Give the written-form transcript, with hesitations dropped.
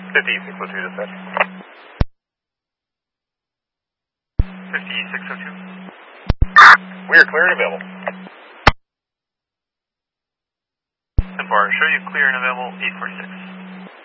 5602 dispatch. 5602. We are clear and available. 10-4, show you clear and available, 846.